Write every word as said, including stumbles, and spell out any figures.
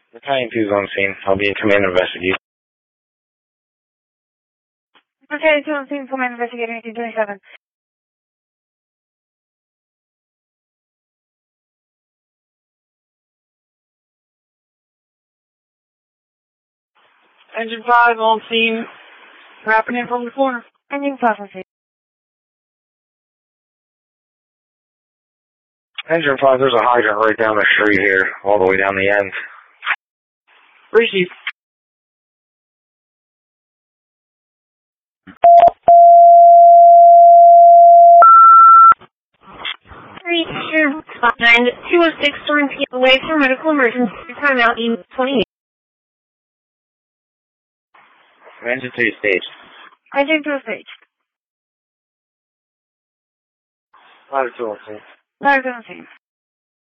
Battalion two is on scene. I'll be in command investigation. Battalion two on scene, command investigator eighteen twenty-seven. Engine five on scene, wrapping in from the corner. Engine five on scene. Engine five, there's a hydrant right down the street here, all the way down the end. Receive. Three, zero, five, nine, two oh six, Storm P away for medical emergency. Timeout, E twenty-eight. Engine three stage. Engine two stage. Ladder two on scene. Ladder two on scene.